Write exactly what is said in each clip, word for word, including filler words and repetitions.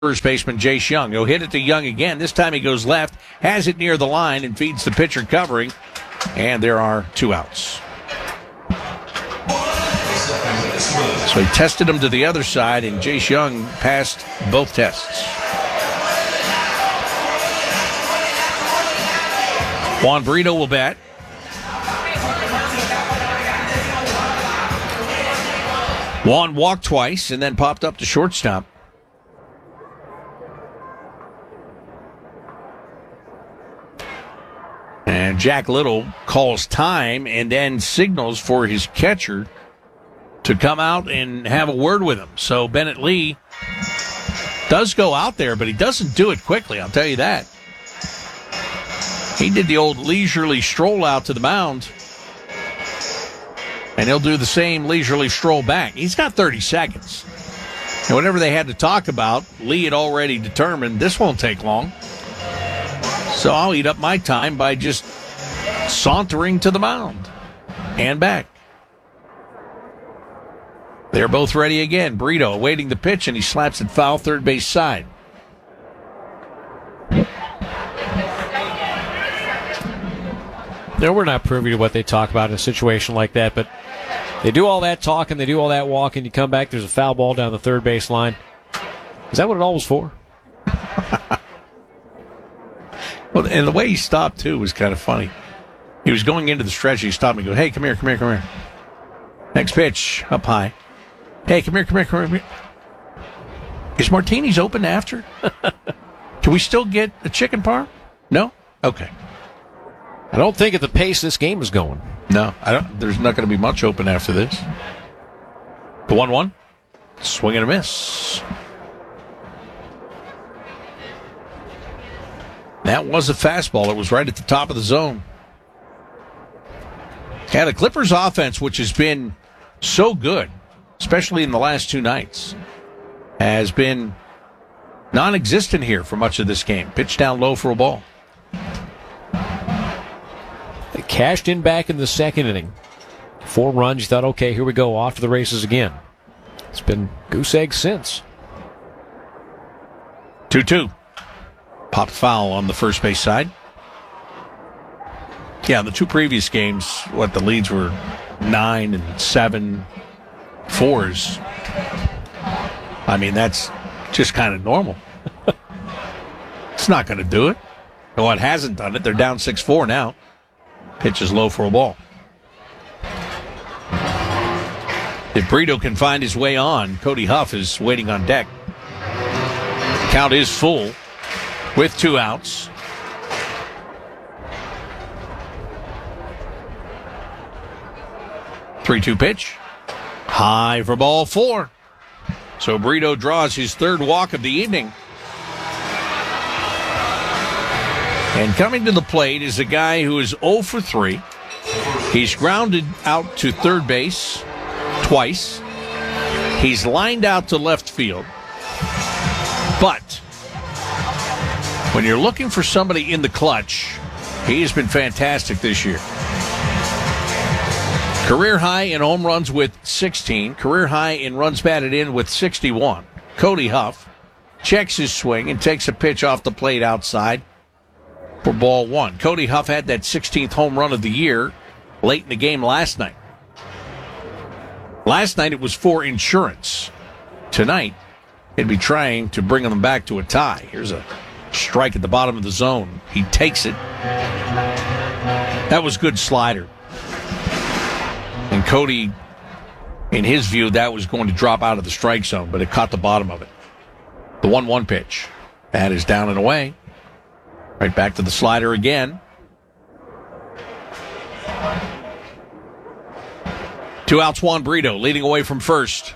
first baseman Jace Young. He'll hit it to Young again. This time he goes left, has it near the line, and feeds the pitcher covering. And there are two outs. So he tested him to the other side, and Jace Young passed both tests. Juan Brito will bat. Juan walked twice and then popped up to shortstop. And Jack Little calls time and then signals for his catcher to come out and have a word with him. So Bennett Lee does go out there, but he doesn't do it quickly, I'll tell you that. He did the old leisurely stroll out to the mound, and he'll do the same leisurely stroll back. He's got thirty seconds. And whatever they had to talk about, Lee had already determined this won't take long. So I'll eat up my time by just sauntering to the mound and back. They're both ready again. Brito awaiting the pitch, and he slaps it foul third base side. No, we're not privy to what they talk about in a situation like that, but they do all that talking, they do all that walking, you come back, there's a foul ball down the third base line. Is that what it all was for? Well, and the way he stopped, too, was kind of funny. He was going into the stretch, he stopped me and go, hey, come here, come here, come here. Next pitch, up high. Hey, come here, come here, come here. Is Martini's open after? Can we still get a chicken parm? No? Okay. I don't think at the pace this game is going. No, I don't. There's not going to be much open after this. The one one. Swing and a miss. That was a fastball. It was right at the top of the zone. Yeah, the Clippers offense, which has been so good, especially in the last two nights, has been non-existent here for much of this game. Pitch down low for a ball. They cashed in back in the second inning. Four runs, you thought, okay, here we go, off to the races again. It's been goose egg since. two two. Popped foul on the first base side. Yeah, the two previous games, what, the leads were nine and seven fours. I mean, that's just kind of normal. It's not going to do it. Well, it hasn't done it. They're down six four now. Pitch is low for a ball. If Brito can find his way on, Cody Huff is waiting on deck. Count is full with two outs. three two pitch. High for ball four. So Brito draws his third walk of the evening. And coming to the plate is a guy who is oh for three. He's grounded out to third base twice. He's lined out to left field. But when you're looking for somebody in the clutch, he has been fantastic this year. Career high in home runs with sixteen. Career high in runs batted in with sixty-one. Cody Huff checks his swing and takes a pitch off the plate outside for ball one. Cody Huff had that sixteenth home run of the year late in the game last night. Last night it was for insurance. Tonight, he'd be trying to bring them back to a tie. Here's a strike at the bottom of the zone. He takes it. That was good slider. And Cody, in his view, that was going to drop out of the strike zone, but it caught the bottom of it. The one one pitch. That is down and away. Right back to the slider again. Two outs, Juan Brito leading away from first.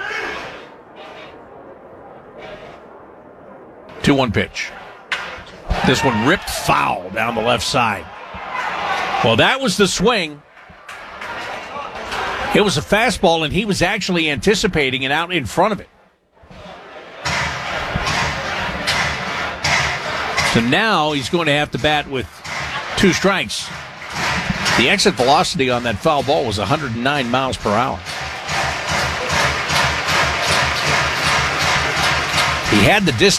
two one pitch. This one ripped foul down the left side. Well, that was the swing. It was a fastball, and he was actually anticipating it out in front of it. So now he's going to have to bat with two strikes. The exit velocity on that foul ball was one hundred nine miles per hour. He had the distance.